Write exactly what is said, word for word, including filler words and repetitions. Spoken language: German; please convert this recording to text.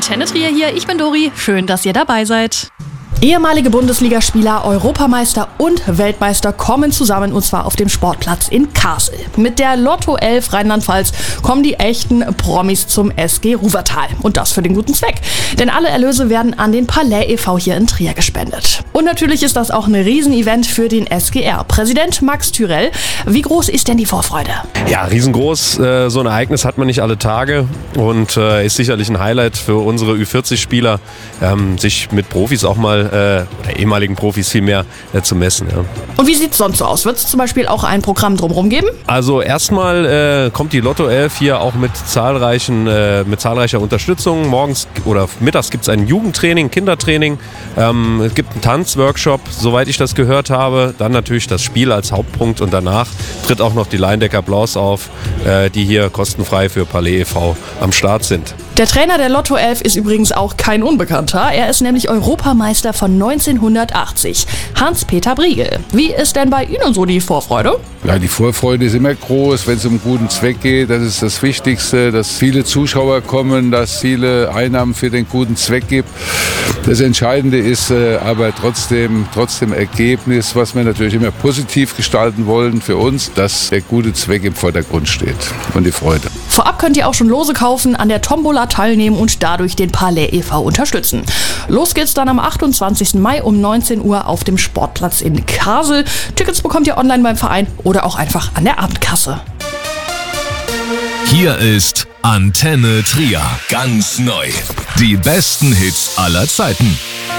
Antenne Trier hier, ich bin Dori. Schön, dass ihr dabei seid. Ehemalige Bundesligaspieler, Europameister und Weltmeister kommen zusammen, und zwar auf dem Sportplatz in Kassel. Mit der Lotto elf Rheinland-Pfalz kommen die echten Promis zum S G Ruwertal. Und das für den guten Zweck. Denn alle Erlöse werden an den Palais e V hier in Trier gespendet. Und natürlich ist das auch ein Riesenevent für den S G R. Präsident Max Thürell, wie groß ist denn die Vorfreude? Ja, riesengroß. Äh, so ein Ereignis hat man nicht alle Tage und äh, ist sicherlich ein Highlight für unsere Ü vierzig Spieler, ähm, sich mit Profis auch mal äh, oder ehemaligen Profis vielmehr äh, zu messen. Ja. Und wie sieht es sonst so aus? Wird es zum Beispiel auch ein Programm drumherum geben? Also erstmal äh, kommt die Lotto elf hier auch mit zahlreichen, äh, mit zahlreicher Unterstützung. Morgens oder mittags gibt es ein Jugendtraining, Kindertraining. Ähm, es gibt einen Tanzworkshop, soweit ich das gehört habe. Dann natürlich das Spiel als Hauptpunkt und danach tritt auch noch die Leindecker Blaus auf, äh, die hier kostenfrei für Palais e V am Start sind. Der Trainer der Lotto elf ist übrigens auch kein Unbekannter. Er ist nämlich Europameister von neunzehnhundertachtzig. Hans-Peter Briegel. Wie ist denn bei Ihnen so die Vorfreude? Ja, die Vorfreude ist immer groß, wenn es um einen guten Zweck geht. Das ist das Wichtigste, dass viele Zuschauer kommen, dass es viele Einnahmen für den guten Zweck gibt. Das Entscheidende ist äh, aber trotzdem, trotzdem Ergebnis, was wir natürlich immer positiv gestalten wollen für uns, dass der gute Zweck im Vordergrund steht und die Freude. Vorab könnt ihr auch schon Lose kaufen, an der Tombola teilnehmen und dadurch den Palais e V unterstützen. Los geht's dann am achtundzwanzigsten Mai um neunzehn Uhr auf dem Sportplatz in Kassel. Tickets bekommt ihr online beim Verein oder auch einfach an der Abendkasse. Hier ist Antenne Trier. Ganz neu. Die besten Hits aller Zeiten.